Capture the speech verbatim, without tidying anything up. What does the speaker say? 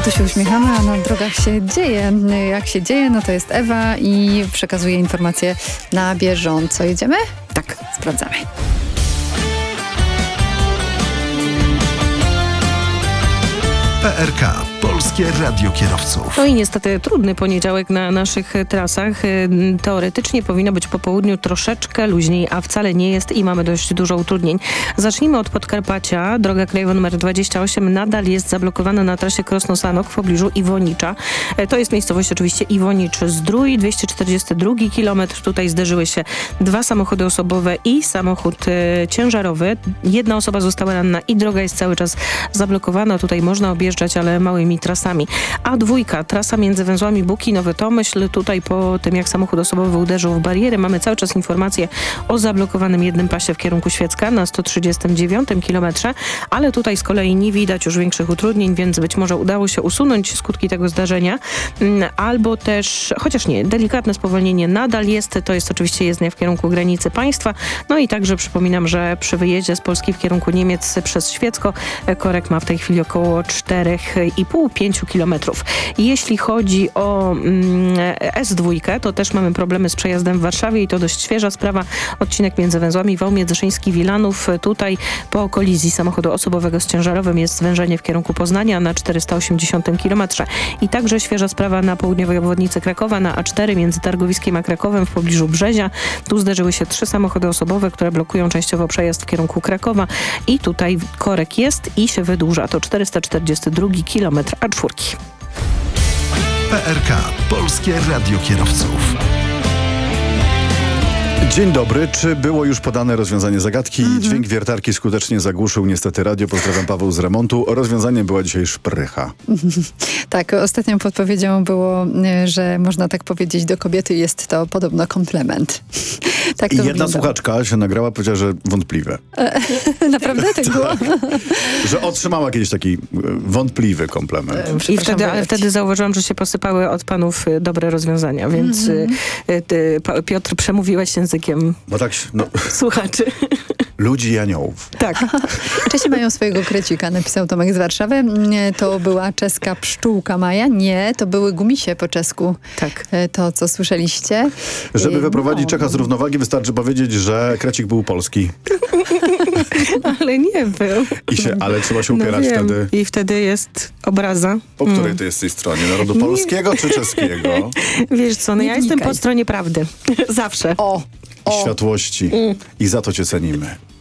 tu się uśmiechamy, a na drogach się dzieje. Jak się dzieje, no to jest Ewa i przekazuje informacje na bieżąco. Jedziemy? Tak, sprawdzamy. P R K. Polskie Radio Kierowców. No i niestety trudny poniedziałek na naszych trasach. Teoretycznie powinno być po południu troszeczkę luźniej, a wcale nie jest i mamy dość dużo utrudnień. Zacznijmy od Podkarpacia. Droga krajowa numer dwadzieścia osiem nadal jest zablokowana na trasie Krosno-Sanok w pobliżu Iwonicza. To jest miejscowość oczywiście Iwonicz-Zdrój, dwieście czterdziesty drugi kilometr. Tutaj zderzyły się dwa samochody osobowe i samochód e, ciężarowy. Jedna osoba została ranna i droga jest cały czas zablokowana. Tutaj można objeżdżać, ale małymi trasami. A dwójka, trasa między węzłami Buk i Nowy Tomyśl. Tutaj po tym, jak samochód osobowy uderzył w barierę, mamy cały czas informacje o zablokowanym jednym pasie w kierunku Świecka na sto trzydziestym dziewiątym kilometrze, ale tutaj z kolei nie widać już większych utrudnień, więc być może udało się usunąć skutki tego zdarzenia, albo też, chociaż nie, delikatne spowolnienie nadal jest. To jest oczywiście jezdnia w kierunku granicy państwa. No i także przypominam, że przy wyjeździe z Polski w kierunku Niemiec przez Świecko korek ma w tej chwili około cztery i pół do pięciu kilometrów. Jeśli chodzi o mm, S dwa, to też mamy problemy z przejazdem w Warszawie i to dość świeża sprawa. Odcinek między węzłami Wał Międzyszyński-Wilanów. Tutaj po kolizji samochodu osobowego z ciężarowym jest zwężenie w kierunku Poznania na czterysta osiemdziesiątym kilometrze. I także świeża sprawa na południowej obwodnicy Krakowa na A cztery między Targowiskiem a Krakowem w pobliżu Brzezia. Tu zderzyły się trzy samochody osobowe, które blokują częściowo przejazd w kierunku Krakowa i tutaj korek jest i się wydłuża. To czterysta czterdziesty drugi kilometr A cztery. P R K. Polskie Radio Kierowców. Dzień dobry. Czy było już podane rozwiązanie zagadki? Mm-hmm. Dźwięk wiertarki skutecznie zagłuszył niestety radio. Pozdrawiam, Paweł z remontu. Rozwiązaniem była dzisiaj szprycha. Tak, ostatnią podpowiedzią było, że można tak powiedzieć do kobiety, jest to podobno komplement. Tak to I jedna wyglądało. Słuchaczka się nagrała, powiedziała, że wątpliwe. Naprawdę tak było? Że otrzymała kiedyś taki wątpliwy komplement. I wtedy, ale wtedy zauważyłam, że się posypały od panów dobre rozwiązania, więc mm-hmm. ty, Piotr, przemówiłeś językiem Bo tak, no, słuchaczy. Ludzi i aniołów. Tak. Czesi mają swojego krecika, napisał Tomek z Warszawy. To była czeska pszczółka Maja. Nie, to były gumisie po czesku. Tak. To, co słyszeliście. Żeby wyprowadzić no. Czecha z równowagi, wystarczy powiedzieć, że krecik był polski. Ale nie był. I się, ale trzeba się upierać no wtedy. I wtedy jest obraza. Po której mm. ty jesteś stronie? Narodu polskiego czy czeskiego? Wiesz co, no Nie ja jestem wnikaj. po stronie prawdy. Zawsze. O! O. Światłości. Mm. I za to cię cenimy.